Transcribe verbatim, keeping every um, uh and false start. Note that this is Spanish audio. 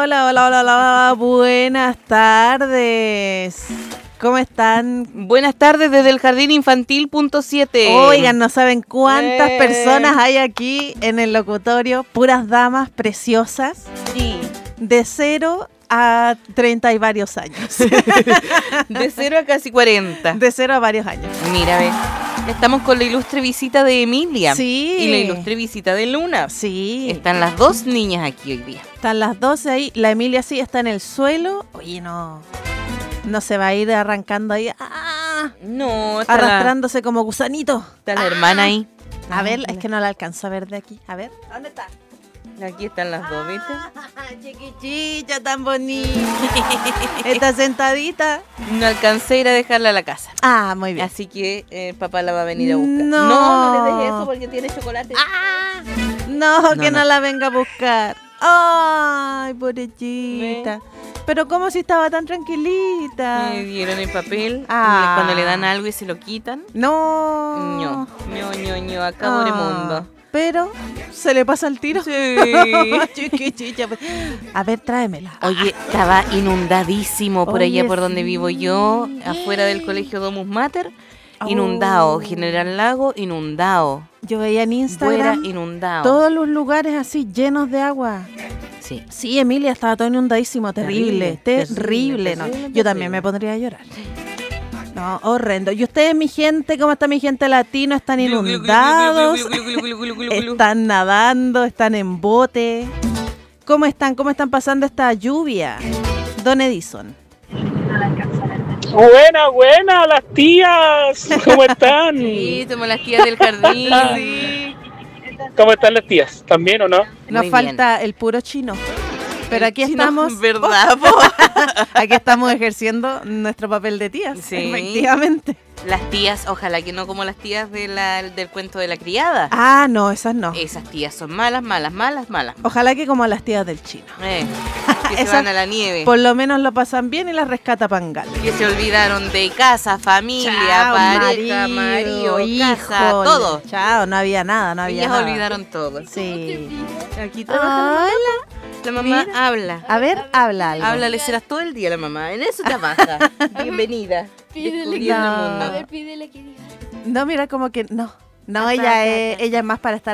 hola, hola, hola, hola, buenas tardes. ¿Cómo están? Buenas tardes desde el Jardín Infantil punto siete. Oigan, no saben cuántas Eh. personas hay aquí en el locutorio, puras damas preciosas, Sí. de cero a treinta y varios años. De cero a casi cuarenta. De cero a varios años. Mira, ve. Estamos con la ilustre visita de Emilia. Sí. Y la ilustre visita de Luna. Sí. Están las dos niñas aquí hoy día. Están las doce ahí. La Emilia sí está en el suelo. Oye, no. No se va a ir arrancando ahí. ¡Ah! No, está Arrastrándose como gusanito. La, está la ¡Ah! hermana ahí. A ver, es que no la alcanzo a ver de aquí. A ver, ¿dónde está? Aquí están las dos, ¿viste? Ah, chiquichicha, tan bonita. Está sentadita. No alcancé a ir a dejarla a la casa. Ah, muy bien. Así que el eh, papá la va a venir a buscar. No, no, no le dejes eso porque tiene chocolate. Ah, no, no que no. no la venga a buscar. Ay, pobrecita. Pero como si estaba tan tranquilita. Me dieron el papel ah. y cuando le dan algo y se lo quitan. No. ño, ño, ño, ño, acabo de ah. mundo. Pero se le pasa el tiro. Sí. Chiquichicha. A ver, tráemela. Oye, estaba inundadísimo por Oye, allá por donde sí. vivo yo, afuera del colegio Domus Mater. Oh. Inundado, General Lago, inundado. Yo veía en Instagram Fuera inundado. Todos los lugares así llenos de agua. Sí. Sí, Emilia, estaba todo inundadísimo, terrible, terrible. terrible, terrible, ¿no? terrible Yo también me pondría a llorar. No, horrendo. ¿Y ustedes, mi gente, cómo está mi gente latino? ¿Están inundados? ¿Están nadando? ¿Están en bote? ¿Cómo están? ¿Cómo están pasando esta lluvia? Don Edison. Buena, buena, las tías. ¿Cómo están? Sí, somos las tías del jardín. Sí. ¿Cómo están las tías? ¿También o no? Nos Muy falta bien. El puro chino. Pero aquí chino, estamos. ¿Verdad? Aquí estamos ejerciendo nuestro papel de tías. Sí. Efectivamente. Las tías, ojalá que no como las tías de la, del cuento de la criada. Ah, no, esas no. Esas tías son malas, malas, malas, malas. Ojalá que como las tías del chino. Eh, que se van a la nieve. Por lo menos lo pasan bien y las rescata Pangal. Que se olvidaron de casa, familia, Chao, pareja, marido, marido hijo, casa, todo. Chao, no había nada, no había Ellas nada. olvidaron todo. Sí. Aquí trabaja. Hola. La mamá Mira. habla. A ver, habla algo. Háblale, serás todo el día la mamá. En eso trabaja. Bienvenida. Pídele que, no. a ver, pídele que diga. No, mira, como que no. No, ella es, ella es más para estar